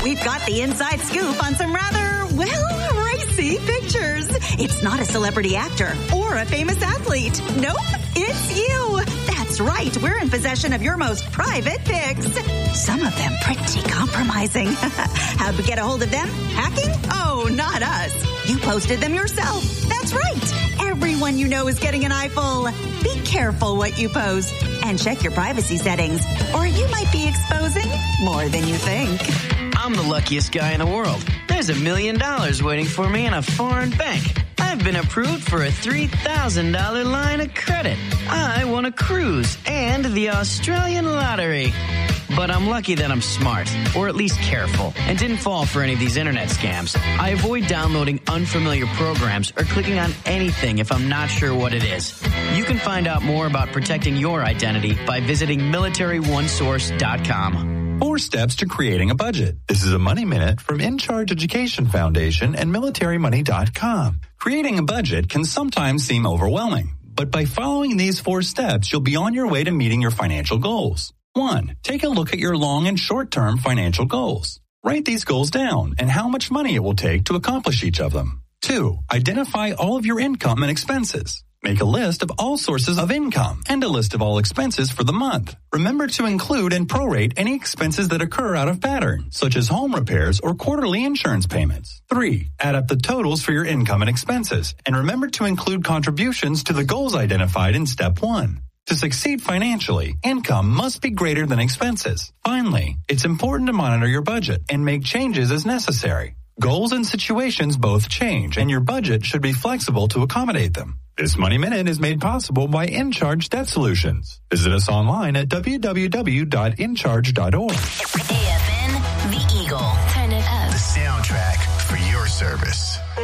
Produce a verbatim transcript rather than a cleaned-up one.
we've got the inside scoop on some rather, well, racy pictures. It's not a celebrity actor or a famous athlete. Nope, it's you. That's right. We're in possession of your most private pics. Some of them pretty compromising. How'd we get a hold of them? Hacking? Oh, not us. You posted them yourself. That's right. Everyone you know is getting an eyeful. Be careful what you post and check your privacy settings, or you might be exposing more than you think. I'm the luckiest guy in the world. There's a million dollars waiting for me in a foreign bank. I've been approved for a three thousand dollars line of credit. I won a cruise and the Australian lottery. But I'm lucky that I'm smart, or at least careful, and didn't fall for any of these internet scams. I avoid downloading unfamiliar programs or clicking on anything if I'm not sure what it is. You can find out more about protecting your identity by visiting military one source dot com. Four steps to creating a budget. This is a Money Minute from In Charge Education Foundation and military money dot com. Creating a budget can sometimes seem overwhelming, but by following these four steps, you'll be on your way to meeting your financial goals. One, take a look at your long and short-term financial goals. Write these goals down and how much money it will take to accomplish each of them. Two, identify all of your income and expenses. Make a list of all sources of income and a list of all expenses for the month. Remember to include and prorate any expenses that occur out of pattern, such as home repairs or quarterly insurance payments. Three, add up the totals for your income and expenses, and remember to include contributions to the goals identified in step one. To succeed financially, income must be greater than expenses. Finally, it's important to monitor your budget and make changes as necessary. Goals and situations both change, and your budget should be flexible to accommodate them. This Money Minute is made possible by InCharge Debt Solutions. Visit us online at w w w dot in charge dot org. A F N, The Eagle. Turn it up. The soundtrack for your service.